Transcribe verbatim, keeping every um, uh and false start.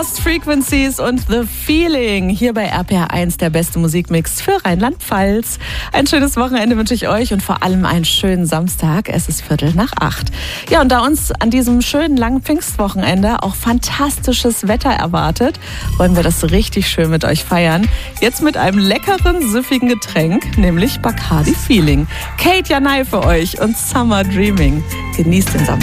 Lost Frequencies und The Feeling. Hier bei R P R eins, der beste Musikmix für Rheinland-Pfalz. Ein schönes Wochenende wünsche ich euch und vor allem einen schönen Samstag. Es ist Viertel nach acht. Ja, und da uns an diesem schönen langen Pfingstwochenende auch fantastisches Wetter erwartet, wollen wir das richtig schön mit euch feiern. Jetzt mit einem leckeren, süffigen Getränk, nämlich Bacardi Feeling. Kate Janai für euch und Summer Dreaming. Genießt den Samstag.